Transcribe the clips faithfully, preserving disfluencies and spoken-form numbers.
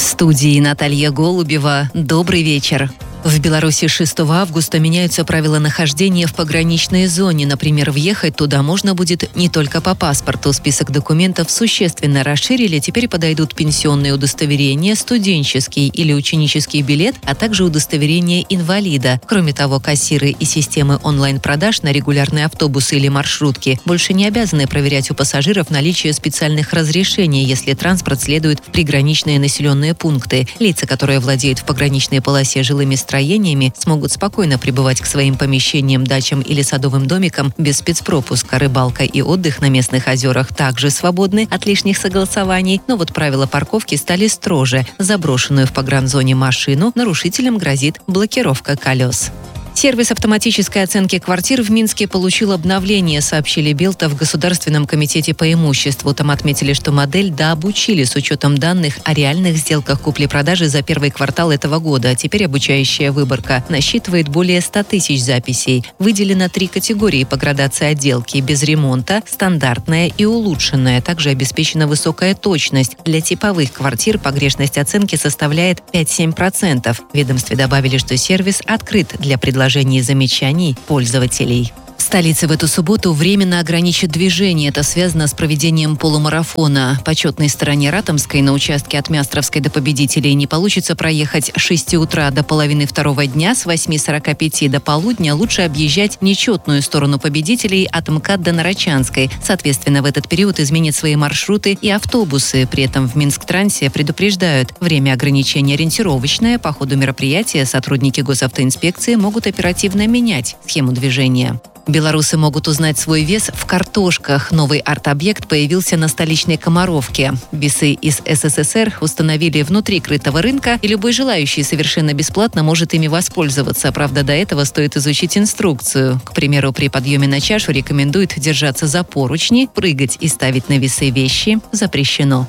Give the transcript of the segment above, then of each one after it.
студии Наталья Голубева. Добрый вечер. В Беларуси с шестого августа меняются правила нахождения в пограничной зоне. Например, въехать туда можно будет не только по паспорту. Список документов существенно расширили. Теперь подойдут пенсионные удостоверения, студенческий или ученический билет, а также удостоверение инвалида. Кроме того, кассиры и системы онлайн-продаж на регулярные автобусы или маршрутки больше не обязаны проверять у пассажиров наличие специальных разрешений, если транспорт следует в приграничные населенные пункты. Лица, которые владеют в пограничной полосе жилыми строениями, смогут спокойно прибывать к своим помещениям, дачам или садовым домикам без спецпропуска. Рыбалка и отдых на местных озерах также свободны от лишних согласований, но вот правила парковки стали строже. Заброшенную в погранзоне машину нарушителям грозит блокировка колес. Сервис автоматической оценки квартир в Минске получил обновление, сообщили Белта в Государственном комитете по имуществу. Там отметили, что модель дообучили с учетом данных о реальных сделках купли-продажи за первый квартал этого года. Теперь обучающая выборка насчитывает более ста тысяч записей. Выделено три категории по градации отделки: без ремонта, стандартная и улучшенная. Также обеспечена высокая точность. Для типовых квартир погрешность оценки составляет пять-семь процентов. В ведомстве добавили, что сервис открыт для предложения и замечаний пользователей. В столице в эту субботу временно ограничат движение. Это связано с проведением полумарафона. По четной стороне Ратомской на участке от Мястровской до Победителей не получится проехать с шести утра до половины второго дня, с восьми сорока пяти до полудня. Лучше объезжать нечетную сторону Победителей от МКАД до Нарочанской. Соответственно, в этот период изменят свои маршруты и автобусы. При этом в Минсктрансе предупреждают: время ограничения ориентировочное. По ходу мероприятия сотрудники госавтоинспекции могут оперативно менять схему движения. Белорусы могут узнать свой вес в картошках. Новый арт-объект появился на столичной Комаровке. Весы из СССР установили внутри крытого рынка, и любой желающий совершенно бесплатно может ими воспользоваться. Правда, до этого стоит изучить инструкцию. К примеру, при подъеме на чашу рекомендуют держаться за поручни, прыгать и ставить на весы вещи запрещено.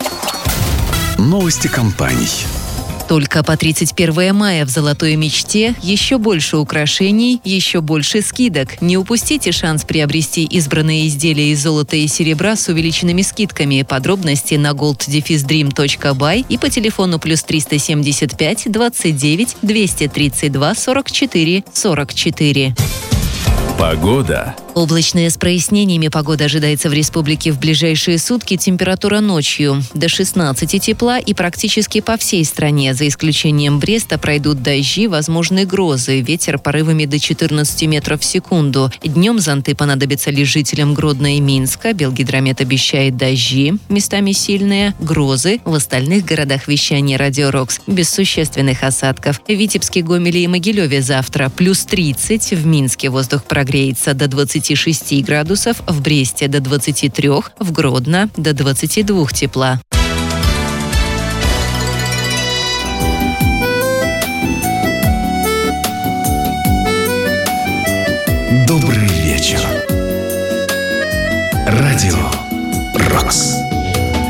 Новости компаний. Только по тридцать первое мая в «Золотой мечте» еще больше украшений, еще больше скидок. Не упустите шанс приобрести избранные изделия из золота и серебра с увеличенными скидками. Подробности на голд дефис дрим точка бай и по телефону плюс триста семьдесят пять двадцать девять двести тридцать два сорок четыре сорок четыре. Погода. Облачная с прояснениями. Погода ожидается в республике в ближайшие сутки. Температура ночью до шестнадцати тепла и практически по всей стране. За исключением Бреста пройдут дожди, возможны грозы. Ветер порывами до четырнадцати метров в секунду. Днем зонты понадобятся лишь жителям Гродно и Минска. Белгидромет обещает дожди, местами сильные, грозы. В остальных городах вещания Радио Рокс без существенных осадков. В Витебске, Гомеле и Могилеве завтра плюс тридцать. В Минске воздух прогреется до двадцати шести градусов, в Бресте до двадцати трёх, в Гродно до двадцати двух тепла. Добрый вечер. Радио Рокс.